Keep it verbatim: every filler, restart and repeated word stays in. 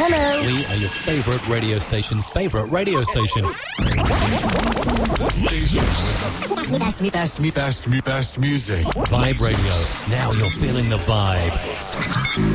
Hello. We are your favourite radio station's favourite radio station. Station with the Best, me, best, me, best, me, best music. Vibe Radio. Now you're feeling the vibe.